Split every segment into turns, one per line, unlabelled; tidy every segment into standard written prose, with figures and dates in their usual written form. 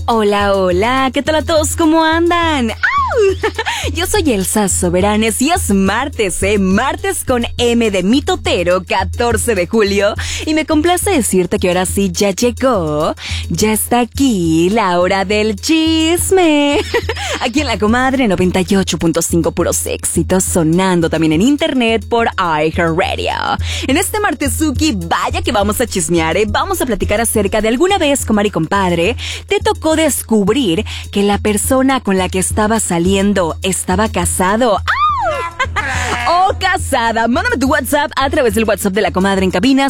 Hola, hola, ¿qué tal a todos? ¿Cómo andan? ¡Au! Yo soy Elsa Soberanes y es martes, martes con M de mitotero, 14 de julio. Y me complace decirte que ahora sí ya llegó, ya está aquí la hora del chisme. Aquí en La Comadre 98.5 puros éxitos, sonando también en internet por iHeartRadio. En este martesuki, vaya que vamos a chismear, vamos a platicar acerca de alguna vez, comadre y compadre, te tocó descubrir que la persona con la que estabas saliendo estaba casado. O casada. Mándame tu WhatsApp a través del WhatsApp de La Comadre en cabina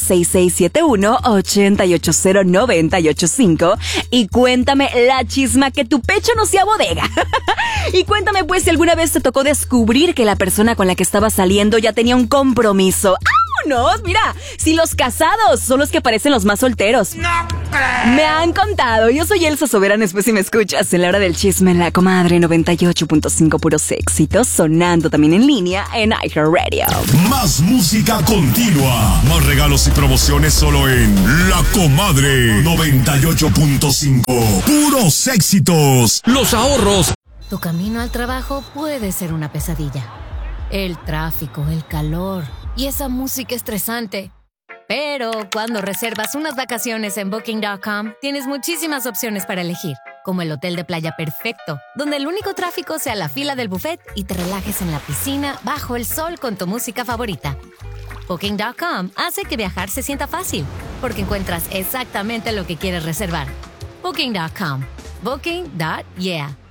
6671-880-985 y cuéntame la chisma, que tu pecho no sea bodega. Y cuéntame pues si alguna vez te tocó descubrir que la persona con la que estabas saliendo ya tenía un compromiso. No, mira, si los casados son los que parecen los más solteros. No creo. Me han contado. Yo soy Elsa Soberanes, pues si me escuchas en la hora del chisme en La Comadre 98.5 puros éxitos, sonando también en línea en iHeartRadio.
Más música continua, más regalos y promociones solo en La Comadre 98.5 puros éxitos.
Los ahorros.
Tu camino al trabajo puede ser una pesadilla. El tráfico, el calor y esa música estresante. Pero cuando reservas unas vacaciones en Booking.com, tienes muchísimas opciones para elegir, como el hotel de playa perfecto, donde el único tráfico sea la fila del buffet y te relajes en la piscina bajo el sol con tu música favorita. Booking.com hace que viajar se sienta fácil, porque encuentras exactamente lo que quieres reservar. Booking.com. Booking.yeah.